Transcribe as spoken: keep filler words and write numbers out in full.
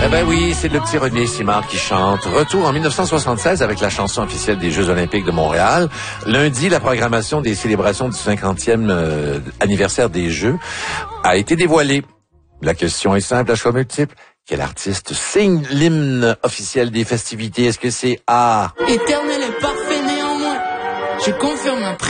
Eh ben oui, c'est le petit René Simard qui chante. Retour en dix-neuf cent soixante-seize avec la chanson officielle des Jeux olympiques de Montréal. Lundi, la programmation des célébrations du cinquantième euh, anniversaire des Jeux a été dévoilée. La question est simple, à choix multiple. Quel artiste signe l'hymne officiel des festivités? Est-ce que c'est A? Éternel et parfait néanmoins. Je confirme un